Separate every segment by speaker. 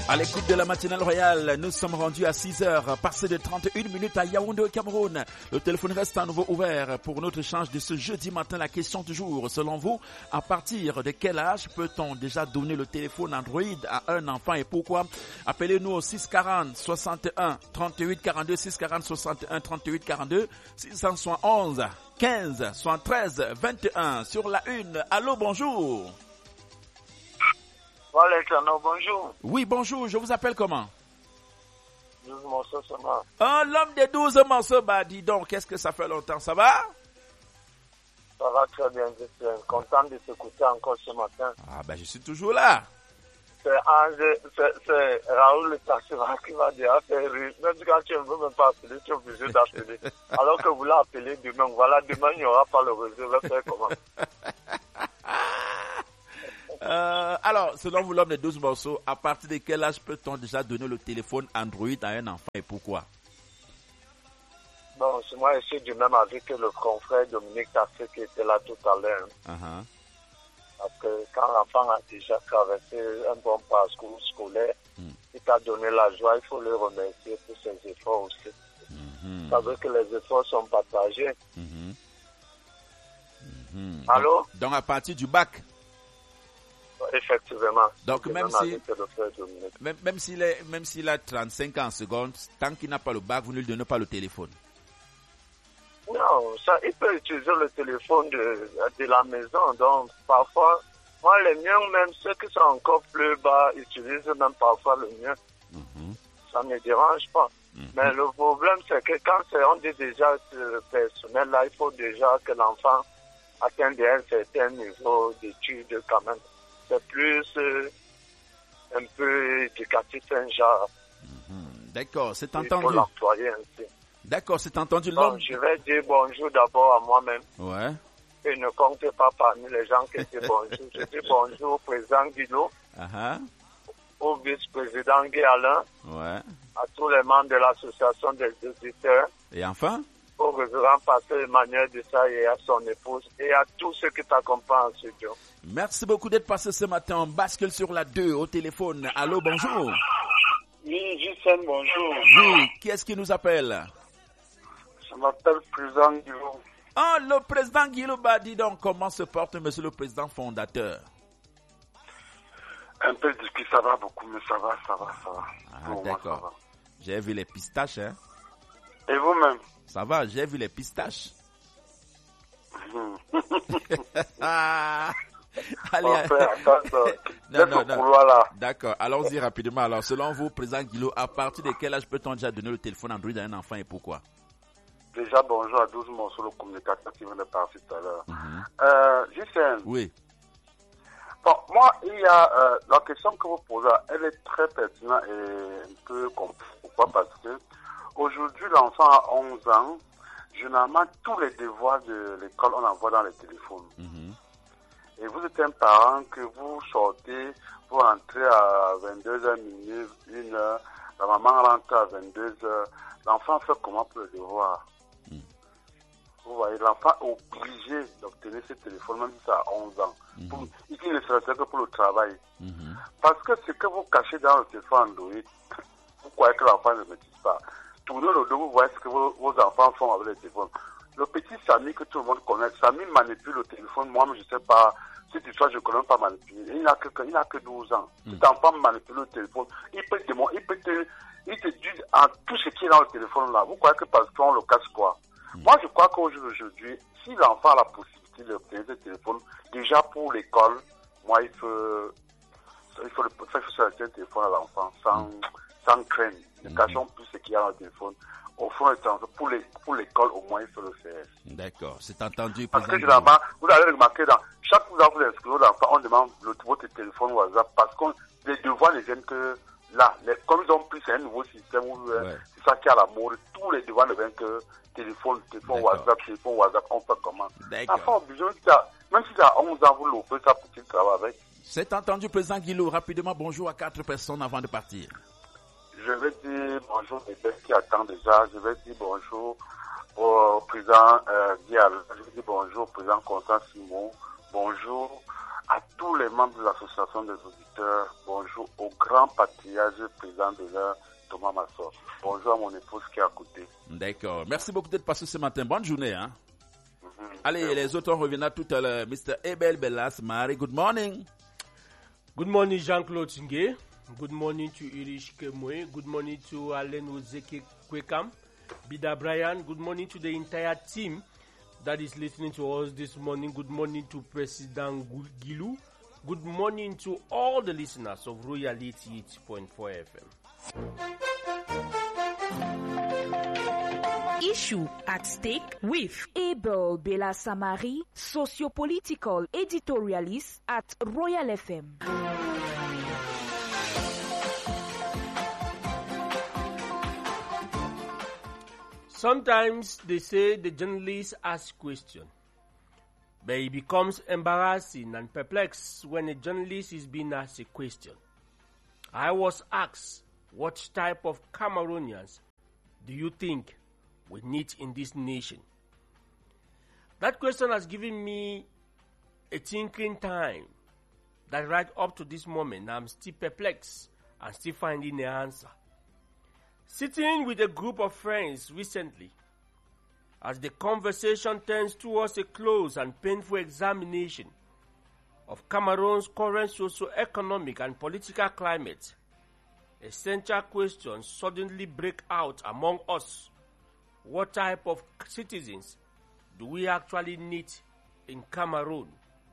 Speaker 1: À l'écoute de la matinale royale, nous sommes rendus à 6h, passé de 31 minutes à Yaoundé au Cameroun. Le téléphone reste à nouveau ouvert pour notre échange de ce jeudi matin. La question du jour, selon vous, à partir de quel âge peut-on déjà donner le téléphone Android à un enfant et pourquoi? Appelez-nous au 640 61 38 42, 640 61 38 42, 671 15 73 21 sur la une. Allô, bonjour.
Speaker 2: Bonjour.
Speaker 1: Oui, bonjour, je vous appelle comment?
Speaker 2: 12 morceaux seulement.
Speaker 1: Oh, l'homme des 12 morceaux, bah dis donc, qu'est-ce que ça fait longtemps, ça va?
Speaker 2: Ça va très bien, je suis content de t'écouter encore ce matin.
Speaker 1: Ah ben je suis toujours là.
Speaker 2: C'est Raoul le taximan qui m'a déjà fait rire. Même quand tu ne veux même pas appeler, tu es obligé d'appeler. Alors que vous l'appelez demain, voilà, demain il n'y aura pas le réseau, je vais faire comment?
Speaker 1: Alors, selon vous, l'homme des 12 morceaux, à partir de quel âge peut-on déjà donner le téléphone Android à un enfant et pourquoi?
Speaker 2: Bon, c'est moi ici du même avis que le confrère Dominique Tassé qui était là tout à l'heure. Parce que quand l'enfant a déjà traversé un bon parcours scolaire, il t'a donné la joie, il faut le remercier pour ses efforts aussi. Ça veut que les efforts sont partagés. Allô?
Speaker 1: Donc à partir du bac?
Speaker 2: Effectivement.
Speaker 1: Donc même s'il a 35 ans en seconde, tant qu'il n'a pas le bac, vous ne lui donnez pas le téléphone.
Speaker 2: Non, ça, il peut utiliser le téléphone de la maison. Donc parfois, moi les miens, même ceux qui sont encore plus bas, utilisent même parfois le mien. Ça ne me dérange pas. Mais le problème, c'est que quand on dit déjà le personnel, là, il faut déjà que l'enfant atteigne un certain niveau d'études quand même. C'est plus un peu éducatif, un genre.
Speaker 1: D'accord, c'est entendu.
Speaker 2: Il faut l'employer ainsi.
Speaker 1: D'accord, c'est entendu.
Speaker 2: Bon, je vais dire bonjour d'abord à moi-même.
Speaker 1: Ouais.
Speaker 2: Et ne comptez pas parmi les gens qui disent bonjour. Je dis bonjour au président Guido, au vice-président Guy Alain, à tous les membres de l'association des auditeurs.
Speaker 1: Et enfin?
Speaker 2: Au révérend pasteur Emmanuel Dessa et à son épouse et à tous ceux qui t'accompagnent en studio.
Speaker 1: Merci beaucoup d'être passé ce matin. On bascule sur la 2 au téléphone. Allô, bonjour.
Speaker 2: Oui, Justin, bonjour.
Speaker 1: Oui, qui est-ce qui nous appelle?
Speaker 2: Je m'appelle président Guillaume.
Speaker 1: Oh, le président Guillaume, bah dis donc, comment se porte monsieur le président fondateur?
Speaker 2: Un peu difficile, ça va beaucoup, mais ça va.
Speaker 1: Ah, d'accord. J'ai vu les pistaches, hein.
Speaker 2: Et vous-même?
Speaker 1: Ça va, j'ai vu les pistaches. Allez, non. D'accord, allons-y rapidement. Alors, selon vous, président Guillaume, à partir de quel âge peut-on déjà donner le téléphone Android à un enfant et pourquoi?
Speaker 2: Déjà, bonjour à 12 morceaux le communicateur qui vient de parler tout à l'heure. Justin.
Speaker 1: Oui.
Speaker 2: Bon, moi, il y a la question que vous posez, elle est très pertinente et un peu complexe. Pourquoi? Parce que aujourd'hui, l'enfant a 11 ans. Généralement, tous les devoirs de l'école, on envoie dans les téléphones. Et vous êtes un parent que vous sortez, vous entrez à 22h minuit, 1h, la maman rentre à 22h. L'enfant fait comment pour le devoir? Vous voyez, l'enfant est obligé d'obtenir ce téléphone, même si ça a 11 ans. Il ne serait que pour le travail. Parce que ce que vous cachez dans le téléphone Android, vous croyez que l'enfant ne maîtrise pas. Tournez le dos, vous voyez ce que vos enfants font avec le téléphone. Le petit Samy que tout le monde connaît, Samy manipule le téléphone. Moi, je ne sais pas, cette histoire, je ne connais pas manipuler. Il n'a que 12 ans. Cet enfant manipule le téléphone. Il te dit en tout ce qui est dans le téléphone là. Vous croyez que parce qu'on le cache quoi? Moi, je crois qu'aujourd'hui, si l'enfant a la possibilité d'obtenir ce téléphone, déjà pour l'école, moi, il faut sortir un téléphone à l'enfant sans crainte. Ne cachons plus ce qu'il y a dans le téléphone. Au fond, pour l'école, au moins, il faut le faire.
Speaker 1: D'accord, c'est entendu.
Speaker 2: Parce que généralement, vous allez remarquer, chaque fois que vous inscrivez l'enfant, on demande votre téléphone WhatsApp parce que les devoirs ne viennent que là. Comme ils ont pris, c'est un nouveau système où c'est ça qui est à la mode. Tous les devoirs ne viennent que téléphone WhatsApp, on fait comment. L'enfant, même si ça a 11 ans, vous l'ouvrez, ça pour qu'il travaille avec.
Speaker 1: C'est entendu, président Guillaume. Rapidement, bonjour à 4 personnes avant de partir.
Speaker 2: Je vais dire bonjour aux gens qui attendent déjà. Je vais dire bonjour au président Dial. Je vais dire bonjour au président Constant Simon. Bonjour à tous les membres de l'association des auditeurs. Bonjour au grand patriarche président de l'heure, Thomas Massor. Bonjour à mon épouse qui est à côté.
Speaker 1: D'accord. Merci beaucoup d'être passé ce matin. Bonne journée. Hein? Allez, les autres, on reviendra tout à l'heure. Mr. Abel Bellas Marie, good morning.
Speaker 3: Good morning, Jean-Claude Singé. Good morning to Irish Kemwe. Good morning to Alain Ozeke Kwekam. Bida Brian. Good morning to the entire team that is listening to us this morning. Good morning to President Gilu. Good morning to all the listeners of Royal 88.4 FM.
Speaker 4: Issue at stake with Abel Belasamari, socio-political editorialist at Royal FM.
Speaker 3: Sometimes they say the journalist asks questions, but it becomes embarrassing and perplexed when a journalist is being asked a question. I was asked, what type of Cameroonians do you think we need in this nation? That question has given me a thinking time that right up to this moment I'm still perplexed and still finding the answer. Sitting with a group of friends recently, as the conversation turns towards a close and painful examination of Cameroon's current socio-economic and political climate, essential questions suddenly break out among us. What type of citizens do we actually need in Cameroon?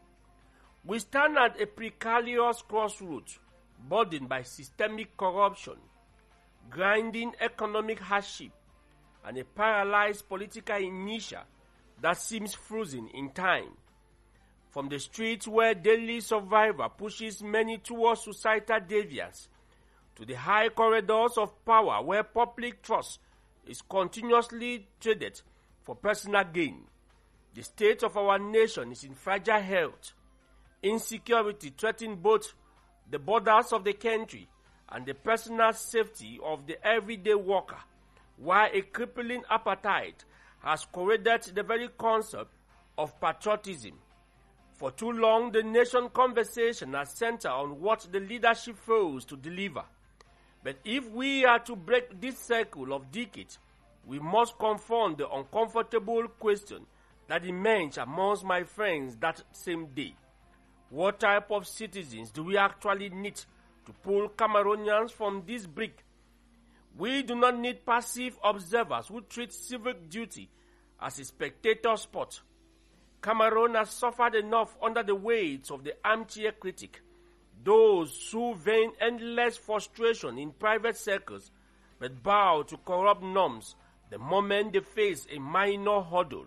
Speaker 3: We stand at a precarious crossroads, burdened by systemic corruption, grinding economic hardship, and a paralyzed political inertia that seems frozen in time. From the streets where daily survival pushes many towards societal deviance, to the high corridors of power where public trust is continuously traded for personal gain, the state of our nation is in fragile health. Insecurity threatens both the borders of the country and the personal safety of the everyday worker, while a crippling appetite has corroded the very concept of patriotism. For too long, the nation conversation has centered on what the leadership fails to deliver. But if we are to break this cycle of deceit, we must confront the uncomfortable question that emerged amongst my friends that same day. What type of citizens do we actually need to pull Cameroonians from this brink? We do not need passive observers who treat civic duty as a spectator sport. Cameroon has suffered enough under the weight of the armchair critic, those who vein endless frustration in private circles but bow to corrupt norms the moment they face a minor hurdle.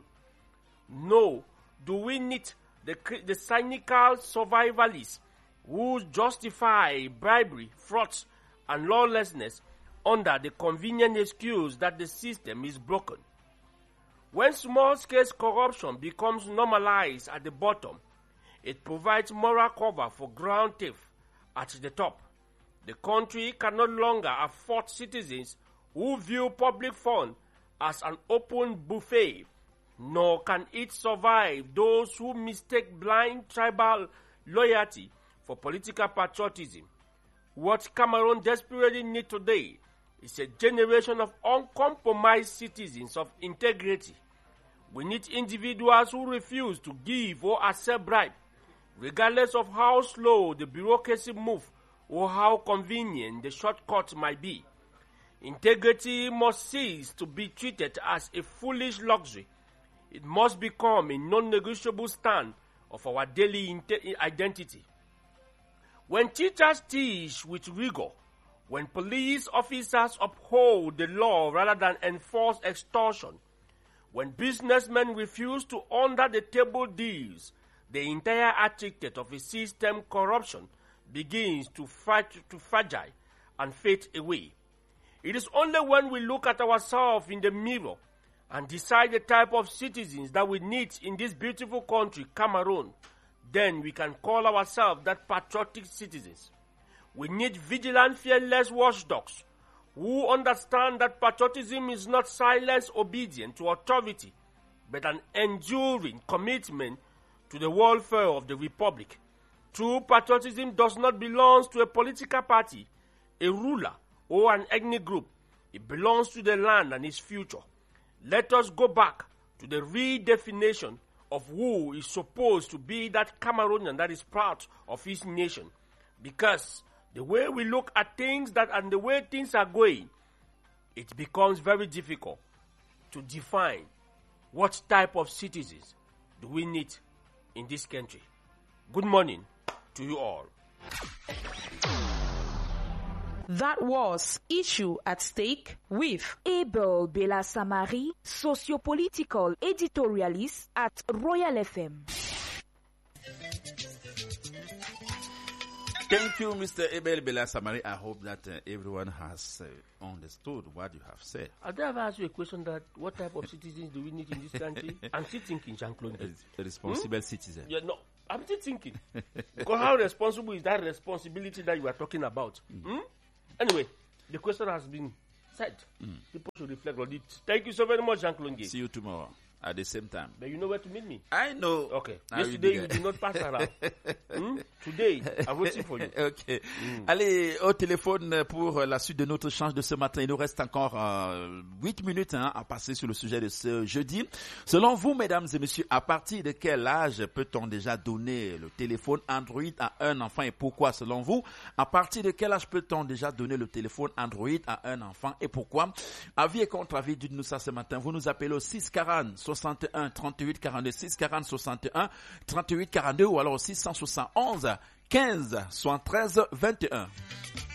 Speaker 3: No, do we need the cynical survivalists who justify bribery, fraud, and lawlessness under the convenient excuse that the system is broken? When small-scale corruption becomes normalized at the bottom, it provides moral cover for ground theft at the top. The country can no longer afford citizens who view public funds as an open buffet, nor can it survive those who mistake blind tribal loyalty for political patriotism. What Cameroon desperately needs today is a generation of uncompromised citizens of integrity. We need individuals who refuse to give or accept bribe, regardless of how slow the bureaucracy moves or how convenient the shortcut might be. Integrity must cease to be treated as a foolish luxury. It must become a non-negotiable stand of our daily identity. When teachers teach with rigor, when police officers uphold the law rather than enforce extortion, when businessmen refuse to under-the-table deals, the entire attitude of a system corruption begins to fragile and fade away. It is only when we look at ourselves in the mirror and decide the type of citizens that we need in this beautiful country, Cameroon, then we can call ourselves that patriotic citizens. We need vigilant, fearless watchdogs who understand that patriotism is not silent obedience to authority, but an enduring commitment to the welfare of the Republic. True patriotism does not belong to a political party, a ruler, or an ethnic group. It belongs to the land and its future. Let us go back to the redefinition of who is supposed to be that Cameroonian that is proud of his nation. Because the way we look at things and the way things are going, it becomes very difficult to define what type of citizens do we need in this country. Good morning to you all.
Speaker 4: That was Issue at Stake with Abel Bella Samari, socio-political editorialist at Royal FM.
Speaker 1: Thank you, Mr. Abel Bella Samari. I hope that everyone has understood what you have said.
Speaker 3: I've never asked you a question that what type of citizens do we need in this country? I'm still thinking, Jean-Claude.
Speaker 1: A responsible citizen.
Speaker 3: Yeah, no, I'm still thinking. Because how responsible is that responsibility that you are talking about? Anyway, the question has been said. People should reflect on it. Thank you so very much, Jean-Claude.
Speaker 1: See you tomorrow at the same time.
Speaker 3: But you know where to meet me.
Speaker 1: I know.
Speaker 3: Okay. Yesterday, you did not pass around. Today, I'm waiting for you.
Speaker 1: Ok. Allez, au téléphone pour la suite de notre échange de ce matin. Il nous reste encore 8 minutes à passer sur le sujet de ce jeudi. Selon vous, mesdames et messieurs, à partir de quel âge peut-on déjà donner le téléphone Android à un enfant et pourquoi, selon vous? À partir de quel âge peut-on déjà donner le téléphone Android à un enfant et pourquoi? Avis et contre-avis, dites-nous ça ce matin. Vous nous appelez au 640 61 38 42, 640 61 38 42 ou alors 671 15 73 21.